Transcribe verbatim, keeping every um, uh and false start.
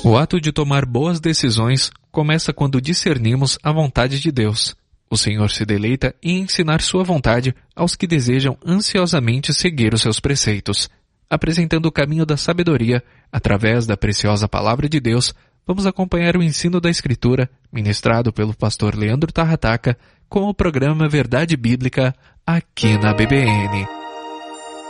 O ato de tomar boas decisões começa quando discernimos a vontade de Deus. O Senhor se deleita em ensinar sua vontade aos que desejam ansiosamente seguir os seus preceitos. Apresentando o caminho da sabedoria, através da preciosa palavra de Deus, vamos acompanhar o ensino da Escritura, ministrado pelo pastor Leandro Tarrataca, com o programa Verdade Bíblica, aqui na B B N.